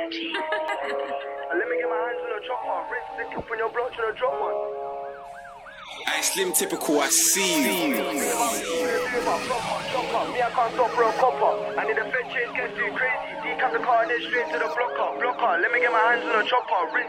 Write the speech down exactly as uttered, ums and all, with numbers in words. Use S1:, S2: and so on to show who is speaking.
S1: Let me get my hands on the chopper. Wrist stick up on your block to the drop one.
S2: I slim typical, I see you.
S1: Me, I can't stop for a copper. I need a fed chase, get too crazy. Decap the car and then straight to the blocker. Blocker, let me get my hands on the chopper. Wrist